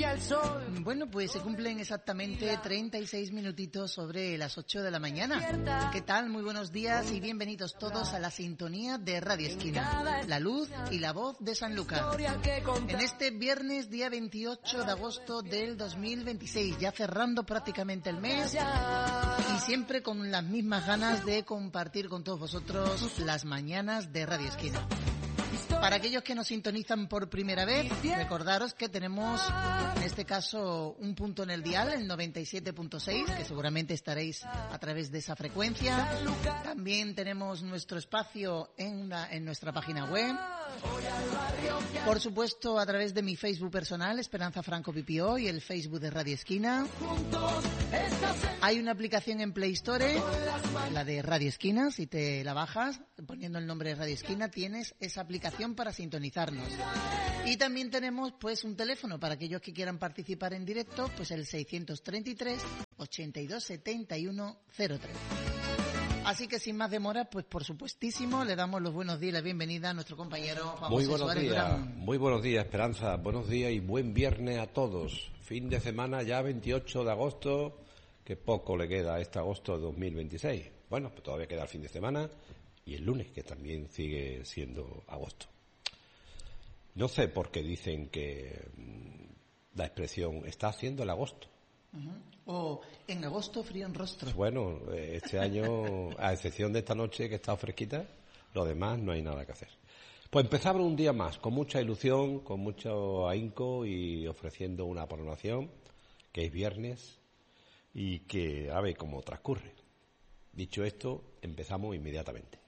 Bueno, pues se cumplen exactamente 36 minutitos sobre las 8 de la mañana. ¿Qué tal? Muy buenos días y bienvenidos todos a la sintonía de Radio Esquina, la luz y la voz de Sanlúcar. En este viernes, día 28 de agosto del 2026, ya cerrando prácticamente el mes y siempre con las mismas ganas de compartir con todos vosotros las mañanas de Radio Esquina. Para aquellos que nos sintonizan por primera vez, recordaros que tenemos, en este caso, un punto en el dial, el 97.6, que seguramente estaréis a través de esa frecuencia. También tenemos nuestro espacio en nuestra página web. Por supuesto, a través de mi Facebook personal, Esperanza Franco Pipio, y el Facebook de Radio Esquina. Hay una aplicación en Play Store, la de Radio Esquina. Si te la bajas, poniendo el nombre de Radio Esquina, tienes esa aplicación para sintonizarnos. Y también tenemos pues un teléfono para aquellos que quieran participar en directo, pues el 633 82 71 03. Así que sin más demora, pues por supuestísimo, le damos los buenos días y la bienvenida a nuestro compañero Juan José Suárez Durán. Muy buenos días, Esperanza. Buenos días y buen viernes a todos. Fin de semana ya 28 de agosto, que poco le queda a este agosto de 2026. Bueno, pues todavía queda el fin de semana y el lunes, que también sigue siendo agosto. No sé por qué dicen que la expresión está haciendo el agosto. O en agosto frío en rostro. Bueno, este año, a excepción de esta noche que está fresquita, lo demás no hay nada que hacer. Pues empezamos un día más, con mucha ilusión, con mucho ahínco y ofreciendo una programación que es viernes y que a ver cómo transcurre. Dicho esto, empezamos inmediatamente.